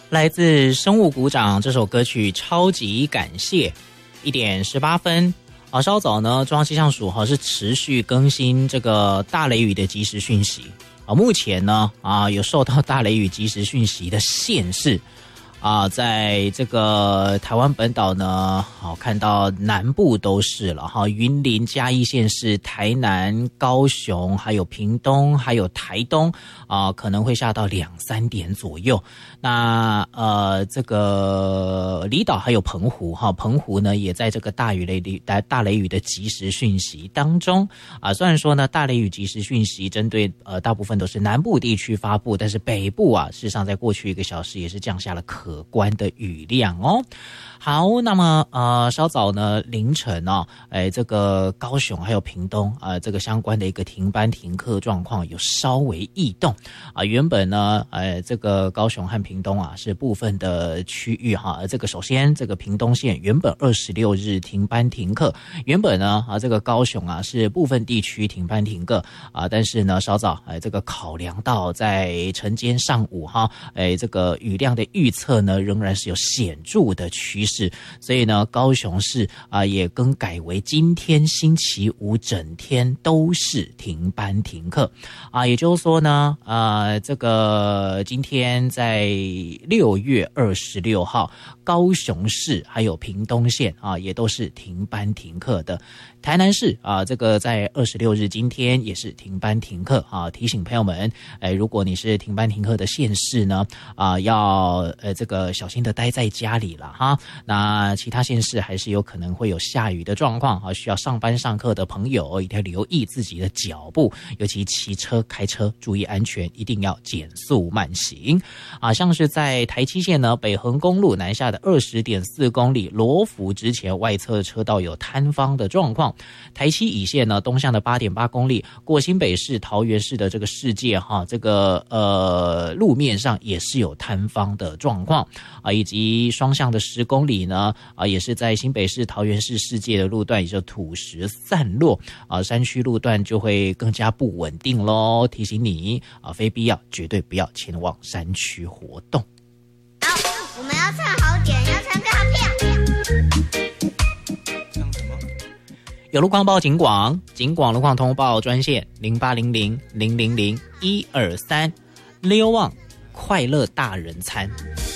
来自生物股长这首歌曲超级感谢1点18分稍早呢中央气象署是持续更新这个大雷雨的即时讯息目前呢有受到大雷雨即时讯息的限制在这个台湾本岛呢看到南部都是了云林嘉义县市、台南、高雄还有屏东还有台东可能会下到2-3点左右。那这个离岛还有澎湖澎湖呢也在这个大雷雨的即时讯息当中虽然说呢大雷雨即时讯息针对大部分都是南部地区发布，但是北部事实上在过去1个小时也是降下了可观的雨量哦。好，那么稍早呢凌晨这个高雄还有屏东这个相关的一个停班停课状况有稍微异动原本呢这个高雄和屏东是部分的区域这个首先这个屏东县原本26日停班停课，原本呢这个高雄是部分地区停班停课但是呢稍早这个考量到在晨间上午这个雨量的预测呢仍然是有显著的趋势，所以呢高雄市也更改为今天星期五整天都是停班停课也就是说呢这个今天在6月26号高雄市还有屏东县也都是停班停课的。台南市这个在26日今天也是停班停课提醒朋友们如果你是停班停课的县市呢要这个小心的待在家里了那其他县市还是有可能会有下雨的状况需要上班上课的朋友一定要留意自己的脚步，尤其骑车开车注意安全，一定要减速慢行像是在台七线呢北横公路南下的20.4公里罗浮之前外侧车道有坍方的状况，台七乙线呢东向的8.8公里过新北市桃园市的这个世界这个路面上也是有坍方的状况以及双向的10公里呢也是在新北市桃园市世界的路段也就土石散落山区路段就会更加不稳定咯，提醒你非必要绝对不要前往山区活动。 好，我们要唱好点，要唱歌好听。 唱什么？有路况报警广路况通报专线0800000123，Leo Wang快乐大人餐。